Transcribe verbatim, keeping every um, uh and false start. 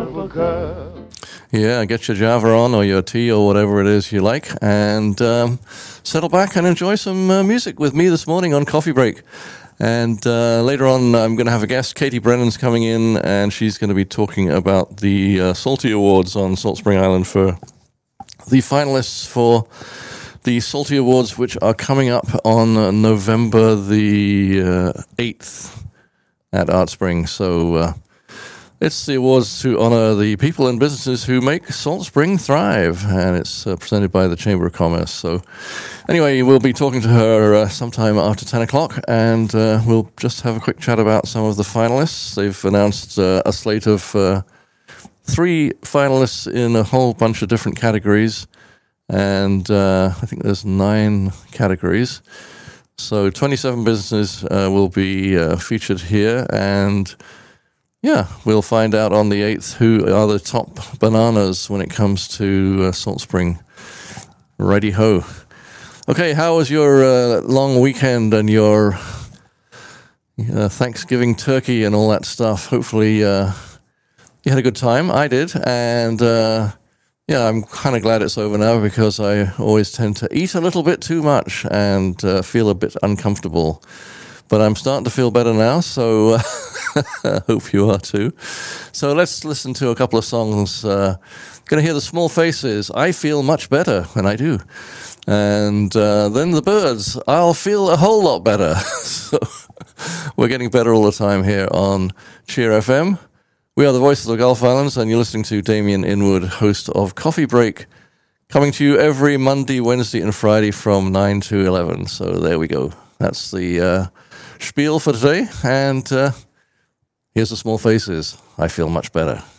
beautiful girl. Yeah, get your Java on or your tea or whatever it is you like, and um, settle back and enjoy some uh, music with me this morning on Coffee Break. And uh, later on, I'm going to have a guest. Katie Brennan's coming in, and she's going to be talking about the uh, Salty Awards on Salt Spring Island for the finalists for the Salty Awards, which are coming up on uh, November the uh, eighth at Art Spring. So uh, it's the awards to honor the people and businesses who make Salt Spring thrive, and it's uh, presented by the Chamber of Commerce. So anyway, we'll be talking to her uh, sometime after ten o'clock, and uh, we'll just have a quick chat about some of the finalists. They've announced uh, a slate of uh, three finalists in a whole bunch of different categories, and uh, I think there's nine categories. So twenty-seven businesses uh, will be uh, featured here, and yeah, we'll find out on the eighth who are the top bananas when it comes to uh, Salt Spring. Righty ho. Okay, how was your uh, long weekend and your uh, Thanksgiving turkey and all that stuff? Hopefully uh, you had a good time. I did, and uh, yeah, I'm kind of glad it's over now because I always tend to eat a little bit too much and uh, feel a bit uncomfortable. But I'm starting to feel better now, so uh, I hope you are too. So let's listen to a couple of songs. Uh, going to hear the Small Faces, I Feel Much Better When I Do. And uh, then the Byrds, I'll Feel a Whole Lot Better. So we're getting better all the time here on Cheer F M. We are the voice of the Gulf Islands, and you're listening to Damien Inwood, host of Coffee Break, coming to you every Monday, Wednesday, and Friday from nine to eleven. So there we go. That's the uh, spiel for today, and uh, here's the Small Faces. I Feel Much Better.